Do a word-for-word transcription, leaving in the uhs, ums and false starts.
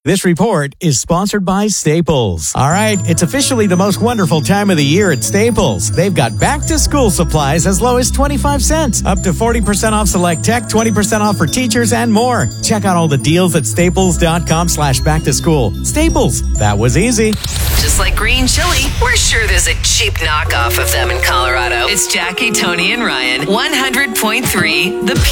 This report is sponsored by Staples. All right, it's officially the most wonderful time of the year at Staples. They've got back-to-school supplies as low as twenty-five cents, up to forty percent off select tech, twenty percent off for teachers, and more. Check out all the deals at staples.com slash back to school. Staples, that was easy. Just like green chili, we're sure there's a cheap knockoff of them in Colorado. It's Jackie, Tony, and Ryan. one hundred point three The